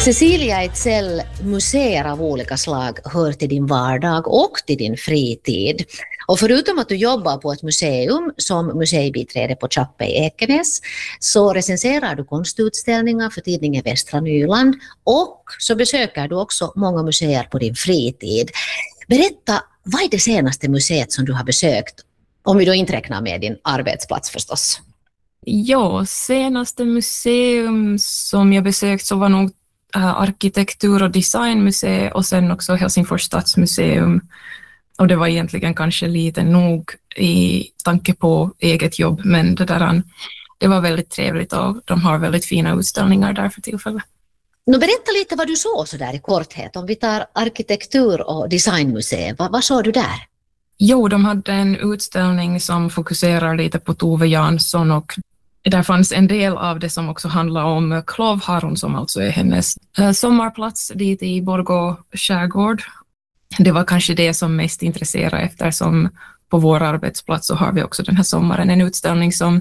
Cecilia Ejdsell, museer av olika slag hör till din vardag och till din fritid. Och förutom att du jobbar på ett museum som museibiträde på Chappe i Ekenäs, så recenserar du konstutställningar för tidningen Västra Nyland och så besöker du också många museer på din fritid. Berätta, vad är det senaste museet som du har besökt? Om vi då inte räknar med din arbetsplats förstås. Ja, senaste museum som jag besökt så var nog arkitektur- och designmuseet och sen också Helsingfors stadsmuseum. Och det var egentligen kanske lite nog i tanke på eget jobb, men det var väldigt trevligt och de har väldigt fina utställningar där för tillfället. Berätta lite vad du såg så där i korthet. Om vi tar arkitektur- och designmuseet, vad såg du där? Jo, de hade en utställning som fokuserar lite på Tove Jansson och där fanns en del av det som också handlar om Klovharun som alltså är hennes sommarplats dit i Borgå skärgård. Det var kanske det som mest intresserade eftersom på vår arbetsplats så har vi också den här sommaren en utställning som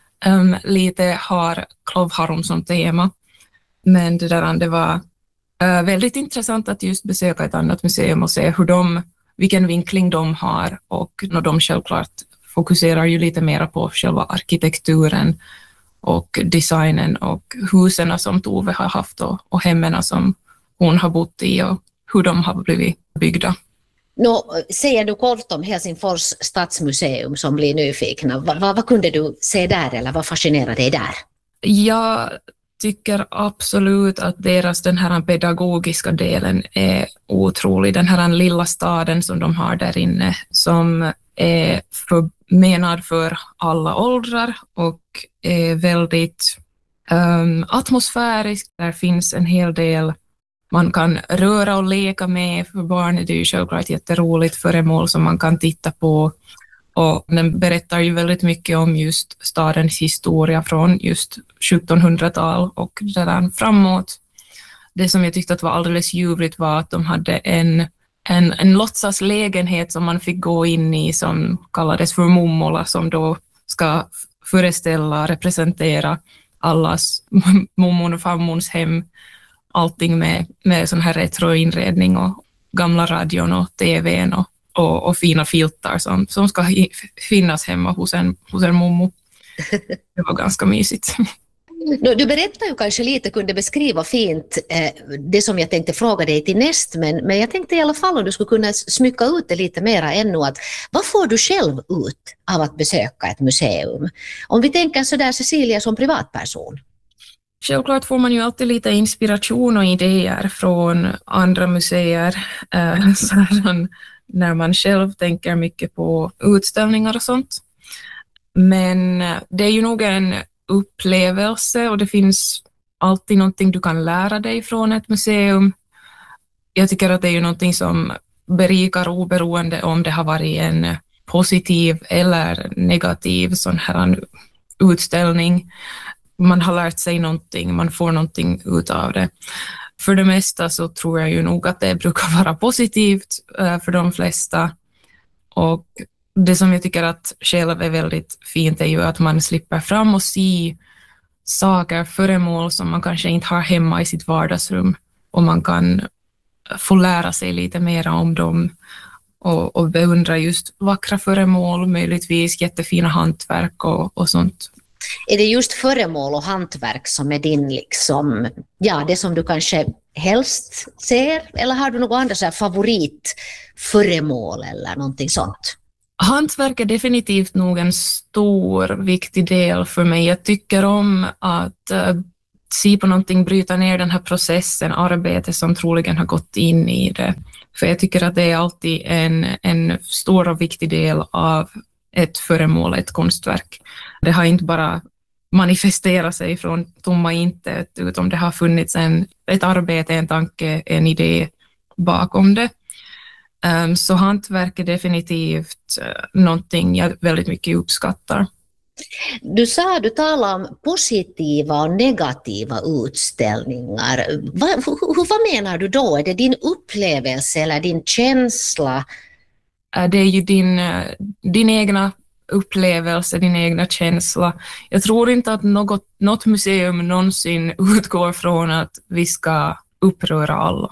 lite har Klovharun som tema. Men det var väldigt intressant att just besöka ett annat museum och se vilken vinkling de har och när de självklart fokuserar ju lite mer på själva arkitekturen och designen och husen som Tove har haft och hemmen som hon har bott i och hur de har blivit byggda. Säger du kort om Helsingfors stadsmuseum som blir nyfikna. Vad kunde du se där eller vad fascinerade dig där? Jag tycker absolut att den här pedagogiska delen är otrolig. Den här lilla staden som de har där inne som är menad för alla åldrar och är väldigt atmosfärisk. Där finns en hel del man kan röra och leka med. För barn är det ju självklart jätteroligt föremål som man kan titta på. Och den berättar ju väldigt mycket om just stadens historia från just 1700-tal och där framåt. Det som jag tyckte att var alldeles ljuvligt var att de hade en låtsaslägenhet som man fick gå in i som kallades för mummola som då ska representera allas mummon och farmors hem. Allting med sån här retroinredning och gamla radion och tvn och fina filtar som ska finnas hemma hos en mommo. Det var ganska mysigt. Du berättar ju kanske lite, kunde beskriva fint det som jag tänkte fråga dig till näst, men jag tänkte i alla fall om du skulle kunna smycka ut det lite mera ännu, att vad får du själv ut av att besöka ett museum? Om vi tänker sådär Cecilia som privatperson. Självklart får man ju alltid lite inspiration och idéer från andra museer när man själv tänker mycket på utställningar och sånt. Men det är ju nog en upplevelse och det finns alltid någonting du kan lära dig från ett museum. Jag tycker att det är ju någonting som berikar oberoende om det har varit en positiv eller negativ sån här utställning. Man har lärt sig någonting, man får någonting ut av det. För det mesta så tror jag ju nog att det brukar vara positivt för de flesta. Och det som jag tycker att själv är väldigt fint är ju att man slipper fram och se saker, föremål som man kanske inte har hemma i sitt vardagsrum. Och man kan få lära sig lite mer om dem och beundra just vackra föremål, möjligtvis jättefina hantverk och sånt. Är det just föremål och hantverk som är din det som du kanske helst ser, eller har du några andra så här favoritföremål eller någonting sånt? Hantverk är definitivt nog en stor, viktig del för mig. Jag tycker om att se på någonting, bryta ner den här processen, arbete som troligen har gått in i det. För jag tycker att det är alltid en stor och viktig del av ett föremål, ett konstverk. Det har inte bara manifesterat sig från tomma intet, utan det har funnits ett arbete, en tanke, en idé bakom det. Så hantverk är definitivt någonting jag väldigt mycket uppskattar. Du talade om positiva och negativa utställningar. Vad menar du då? Är det din upplevelse eller din känsla? Det är ju din egna upplevelse, din egna känsla. Jag tror inte att något museum någonsin utgår från att vi ska uppröra alla.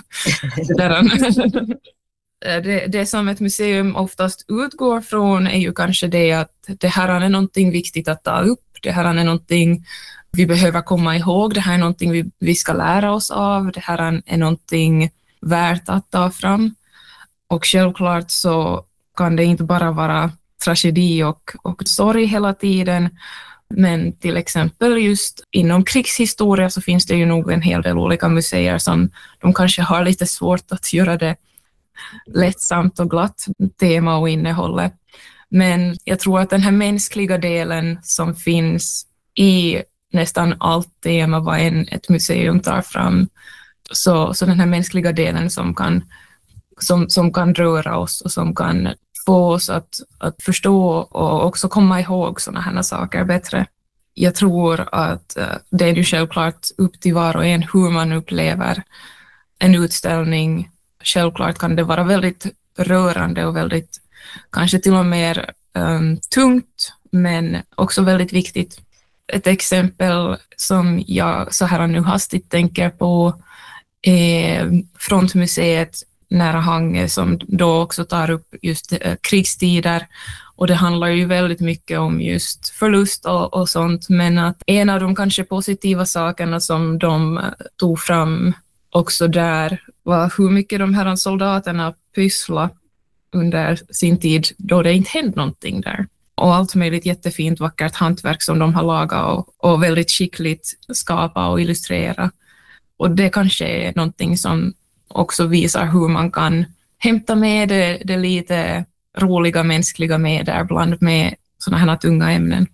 Det som ett museum oftast utgår från är ju kanske det att det här är någonting viktigt att ta upp, det här är någonting vi behöver komma ihåg, det här är någonting vi ska lära oss av, det här är någonting värt att ta fram. Och självklart så kan det inte bara vara tragedi och sorg hela tiden, men till exempel just inom krigshistoria så finns det ju nog en hel del olika museer som de kanske har lite svårt att göra det lättsamt och glatt tema och innehållet. Men jag tror att den här mänskliga delen som finns i nästan allt tema vad ett museum tar fram, så den här mänskliga delen som kan röra oss och som kan få oss att förstå och också komma ihåg sådana här saker bättre. Jag tror att det är ju självklart upp till var och en hur man upplever en utställning. Självklart kan det vara väldigt rörande och väldigt kanske till och med tungt, men också väldigt viktigt. Ett exempel som jag så här nu hastigt tänker på är Frontmuseet nära Hangö som då också tar upp just krigstider, och det handlar ju väldigt mycket om just förlust och sånt, men att en av de kanske positiva sakerna som de tog fram också där var hur mycket de här soldaterna pyssla under sin tid då det inte hände någonting där. Och allt möjligt jättefint, vackert hantverk som de har lagat och väldigt skickligt skapa och illustrera. Och det kanske är någonting som också visar hur man kan hämta med det lite roliga mänskliga med där bland med sådana här tunga ämnen.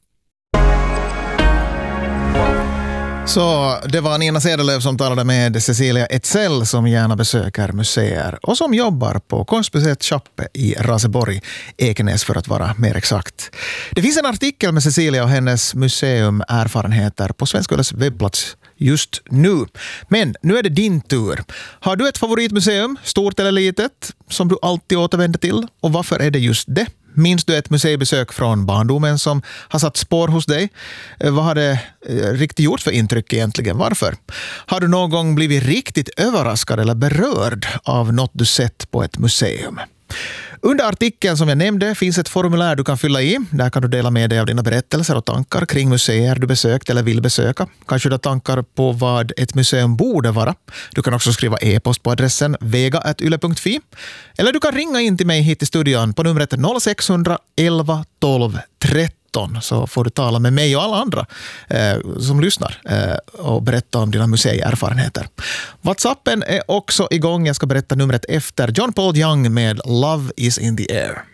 Så det var Nina Cederlöf som talade med Cecilia Etzell som gärna besöker museer och som jobbar på Konstmuseet Chappe i Raseborg, Ekenäs för att vara mer exakt. Det finns en artikel med Cecilia och hennes museum erfarenheter på Svenska Yles webbplats just nu. Men nu är det din tur. Har du ett favoritmuseum, stort eller litet, som du alltid återvänder till? Och varför är det just det? Minns du ett museibesök från barndomen som har satt spår hos dig? Vad har det riktigt gjort för intryck egentligen? Varför? Har du någon gång blivit riktigt överraskad eller berörd av något du sett på ett museum? Under artikeln som jag nämnde finns ett formulär du kan fylla i. Där kan du dela med dig av dina berättelser och tankar kring museer du besökt eller vill besöka. Kanske du har tankar på vad ett museum borde vara. Du kan också skriva e-post på adressen vega@yle.fi. Eller du kan ringa in till mig hit i studion på numret 0600 11 12 13. Så får du tala med mig och alla andra som lyssnar och berätta om dina museierfarenheter. WhatsAppen är också igång. Jag ska berätta numret efter John Paul Young med Love is in the air.